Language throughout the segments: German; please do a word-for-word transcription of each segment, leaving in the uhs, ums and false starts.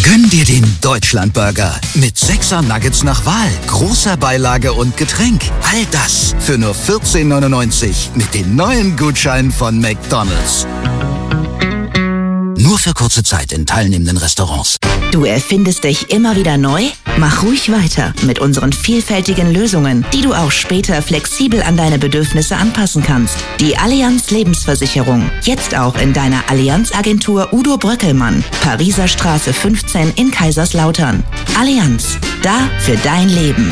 Gönn dir den Deutschlandburger mit sechser Nuggets nach Wahl, großer Beilage und Getränk. All das für nur vierzehn neunundneunzig mit den neuen Gutscheinen von McDonald's. Nur für kurze Zeit in teilnehmenden Restaurants. Du erfindest dich immer wieder neu? Mach ruhig weiter mit unseren vielfältigen Lösungen, die du auch später flexibel an deine Bedürfnisse anpassen kannst. Die Allianz Lebensversicherung. Jetzt auch in deiner Allianz-Agentur Udo Bröckelmann. Pariser Straße fünfzehn in Kaiserslautern. Allianz. Da für dein Leben.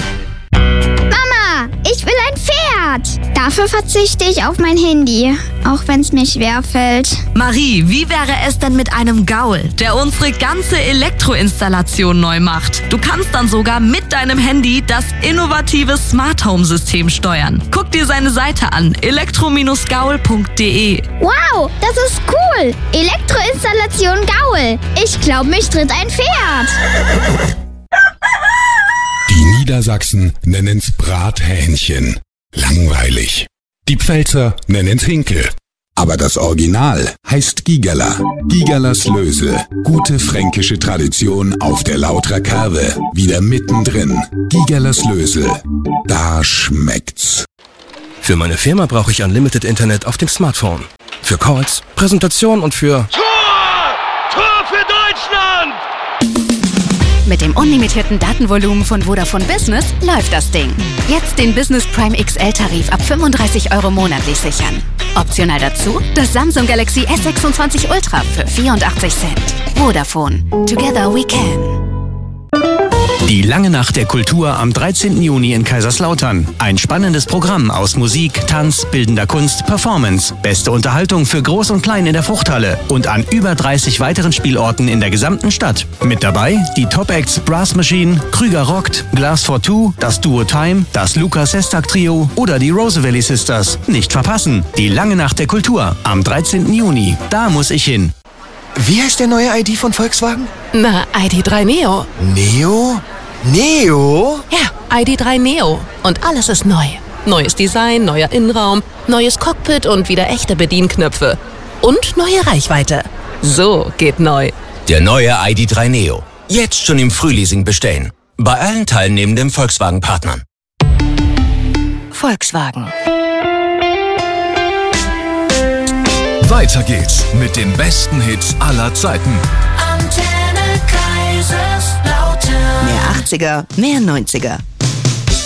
Mama, ich will ein Pferd. Dafür verzichte ich auf mein Handy, auch wenn es mir schwerfällt. Marie, wie wäre es denn mit einem Gaul, der unsere ganze Elektroinstallation neu macht? Du kannst dann sogar mit deinem Handy das innovative Smart Home System steuern. Guck dir seine Seite an, elektro gaul punkt de. Wow, das ist cool. Elektroinstallation Gaul. Ich glaube, mich tritt ein Pferd. Die Niedersachsen nennen's Brathähnchen. Langweilig. Die Pfälzer nennen's Hinkel. Aber das Original heißt Gigerler. Gigerlers Lösel. Gute fränkische Tradition auf der Lautrer Kerwe. Wieder mittendrin. Gigerlers Lösel. Da schmeckt's. Für meine Firma brauche ich Unlimited Internet auf dem Smartphone. Für Calls, Präsentation und für... Tor! Tor für Deutschland! Mit dem unlimitierten Datenvolumen von Vodafone Business läuft das Ding. Jetzt den Business Prime X L-Tarif ab fünfunddreißig Euro monatlich sichern. Optional dazu das Samsung Galaxy S sechsundzwanzig Ultra für vierundachtzig Cent. Vodafone. Together we can. Die lange Nacht der Kultur am dreizehnten Juni in Kaiserslautern. Ein spannendes Programm aus Musik, Tanz, bildender Kunst, Performance. Beste Unterhaltung für Groß und Klein in der Fruchthalle und an über dreißig weiteren Spielorten in der gesamten Stadt. Mit dabei die Top-Acts Brass Machine, Krüger Rockt, Glass for Two, das Duo Time, das Lukas Sestak Trio oder die Roosevelt Sisters. Nicht verpassen. Die lange Nacht der Kultur am dreizehnten Juni. Da muss ich hin. Wie heißt der neue I D von Volkswagen? Na, I D drei Neo. Neo? Neo? Ja, I D drei Neo. Und alles ist neu. Neues Design, neuer Innenraum, neues Cockpit und wieder echte Bedienknöpfe. Und neue Reichweite. So geht neu. Der neue I D drei Neo. Jetzt schon im Frühleasing bestellen. Bei allen teilnehmenden Volkswagen-Partnern. Volkswagen. Weiter geht's mit den besten Hits aller Zeiten. Antenne Kaiserslautern. Mehr achtziger, mehr neunziger.